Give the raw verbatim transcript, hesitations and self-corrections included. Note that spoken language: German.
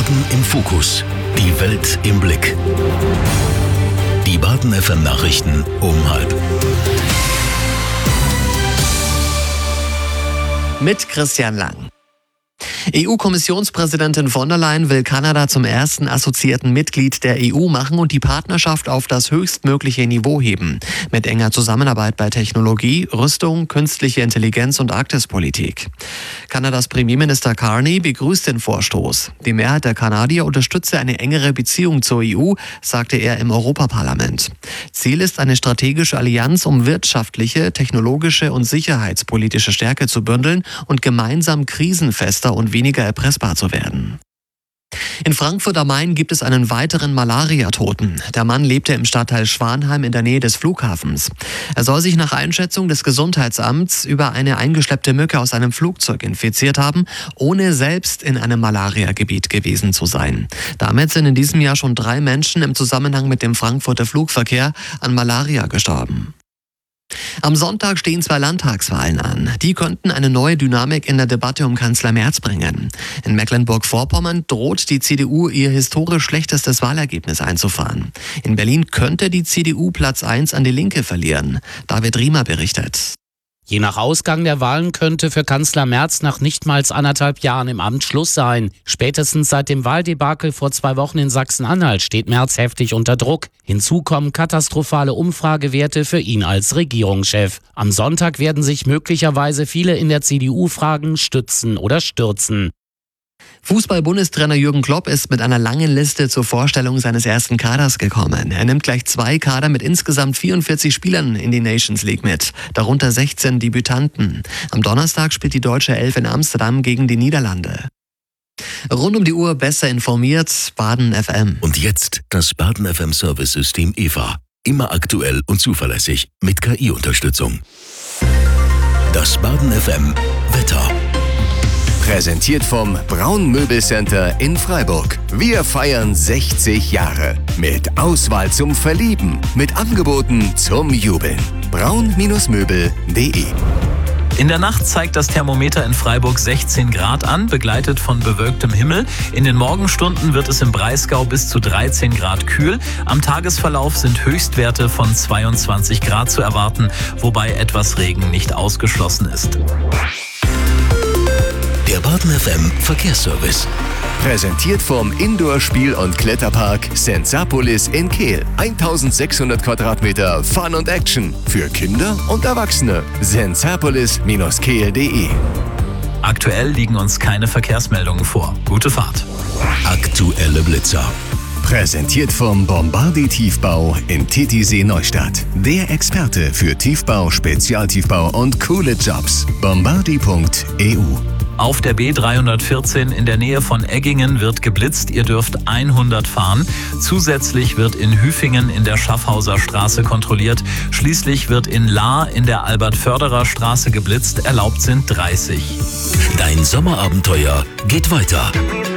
Baden im Fokus. Die Welt im Blick. Die Baden F M Nachrichten um halb. Mit Christian Lang. E U-Kommissionspräsidentin von der Leyen will Kanada zum ersten assoziierten Mitglied der E U machen und die Partnerschaft auf das höchstmögliche Niveau heben. Mit enger Zusammenarbeit bei Technologie, Rüstung, künstliche Intelligenz und Arktispolitik. Kanadas Premierminister Carney begrüßt den Vorstoß. Die Mehrheit der Kanadier unterstütze eine engere Beziehung zur E U, sagte er im Europaparlament. Ziel ist eine strategische Allianz, um wirtschaftliche, technologische und sicherheitspolitische Stärke zu bündeln und gemeinsam krisenfester und weniger erpressbar zu werden. In Frankfurt am Main gibt es einen weiteren Malaria-Toten. Der Mann lebte im Stadtteil Schwanheim in der Nähe des Flughafens. Er soll sich nach Einschätzung des Gesundheitsamts über eine eingeschleppte Mücke aus einem Flugzeug infiziert haben, ohne selbst in einem Malaria-Gebiet gewesen zu sein. Damit sind in diesem Jahr schon drei Menschen im Zusammenhang mit dem Frankfurter Flugverkehr an Malaria gestorben. Am Sonntag stehen zwei Landtagswahlen an. Die könnten eine neue Dynamik in der Debatte um Kanzler Merz bringen. In Mecklenburg-Vorpommern droht die C D U ihr historisch schlechtestes Wahlergebnis einzufahren. In Berlin könnte die C D U Platz eins an die Linke verlieren. David Riemer berichtet. Je nach Ausgang der Wahlen könnte für Kanzler Merz nach nicht mal anderthalb Jahren im Amt Schluss sein. Spätestens seit dem Wahldebakel vor zwei Wochen in Sachsen-Anhalt steht Merz heftig unter Druck. Hinzu kommen katastrophale Umfragewerte für ihn als Regierungschef. Am Sonntag werden sich möglicherweise viele in der C D U fragen, stützen oder stürzen. Fußball-Bundestrainer Jürgen Klopp ist mit einer langen Liste zur Vorstellung seines ersten Kaders gekommen. Er nimmt gleich zwei Kader mit insgesamt vierundvierzig Spielern in die Nations League mit, darunter sechzehn Debütanten. Am Donnerstag spielt die deutsche Elf in Amsterdam gegen die Niederlande. Rund um die Uhr besser informiert, Baden F M. Und jetzt das Baden F M Service-System E V A. Immer aktuell und zuverlässig mit K I-Unterstützung. Das Baden F M Wetter. Präsentiert vom Braun Möbelcenter in Freiburg. Wir feiern sechzig Jahre. Mit Auswahl zum Verlieben. Mit Angeboten zum Jubeln. braun Möbel punkt de. In der Nacht zeigt das Thermometer in Freiburg sechzehn Grad an, begleitet von bewölktem Himmel. In den Morgenstunden wird es im Breisgau bis zu dreizehn Grad kühl. Am Tagesverlauf sind Höchstwerte von zweiundzwanzig Grad zu erwarten, wobei etwas Regen nicht ausgeschlossen ist. Der Baden F M Verkehrsservice. Präsentiert vom Indoor-Spiel- und Kletterpark Sensapolis in Kehl. eintausendsechshundert Quadratmeter Fun und Action für Kinder und Erwachsene. sensapolis Bindestrich kehl punkt de. Aktuell liegen uns keine Verkehrsmeldungen vor. Gute Fahrt. Aktuelle Blitzer. Präsentiert vom Bombardi Tiefbau in Titisee Neustadt. Der Experte für Tiefbau, Spezialtiefbau und coole Jobs. bombardi punkt e u. Auf der B dreihundertvierzehn in der Nähe von Eggingen wird geblitzt. Ihr dürft hundert fahren. Zusätzlich wird in Hüfingen in der Schaffhauser Straße kontrolliert. Schließlich wird in Lahr in der Albert-Förderer Straße geblitzt. Erlaubt sind dreißig. Dein Sommerabenteuer geht weiter.